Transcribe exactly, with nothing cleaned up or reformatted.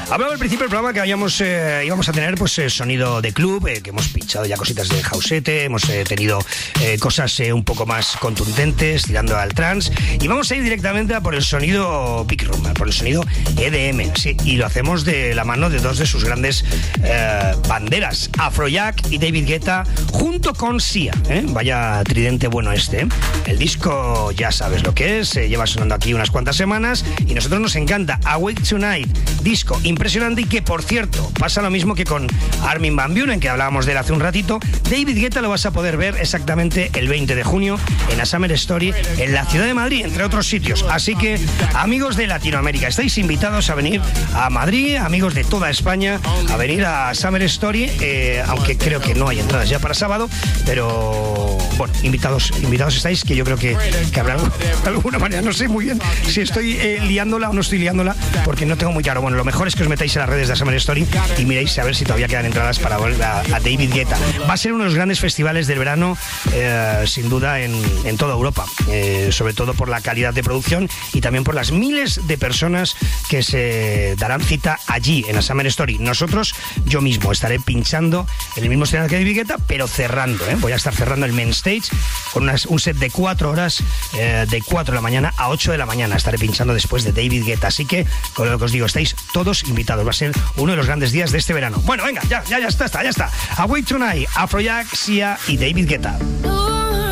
Hablaba al principio del programa que habíamos, eh, íbamos a tener pues eh, sonido de club, eh, que hemos pinchado ya cositas de Housete, hemos eh, tenido eh, cosas eh, un poco más contundentes, tirando al trance, y vamos a ir directamente a por el sonido Big Room, a por el sonido E D M, sí, y lo hacemos de la mano de dos de sus grandes eh, banderas, Afrojack y David Guetta, junto con Sia, ¿eh? Vaya tridente bueno este, ¿eh? El disco ya sabes lo que es, eh, lleva sonando aquí unas cuantas semanas y nosotros nos encanta. Awake Tonight, disco impresionante, y que por cierto pasa lo mismo que con Armin van Buuren, que hablábamos de él hace un ratito. David Guetta lo vas a poder ver exactamente el veinte de junio en la Summer Story en la ciudad de Madrid, entre otros sitios, así que amigos de Latinoamérica, estáis invitados a venir a Madrid, amigos de toda España, a venir a Summer Story, eh, aunque creo que no hay entradas ya para sábado, pero bueno, invitados invitados estáis, que yo creo que, que habrá de alguna manera, no sé muy bien si estoy eh, liándola o no estoy liándola, porque no tengo muy claro. Bueno, lo mejor es que os metáis en las redes de Summer Story y miréis a ver si todavía quedan entradas para ver a, a David Guetta. Va a ser uno de los grandes festivales del verano, eh, sin duda, en, en toda Europa, eh, sobre todo por la calidad de producción y también por las miles de personas que se darán cita allí en la Summer Story. Nosotros, yo mismo, estaré pinchando en el mismo escenario que David Guetta, pero cerrando, ¿eh? Voy a estar cerrando el main stage con unas, un set de cuatro horas, eh, de cuatro de la mañana a ocho de la mañana. Estaré pinchando después de David Guetta, así que, con lo que os digo, estáis todos invitados. Va a ser uno de los grandes días de este verano. Bueno, venga, ya, ya, ya está, ya está. Awake Tonight, Afrojack, Sia y David Guetta.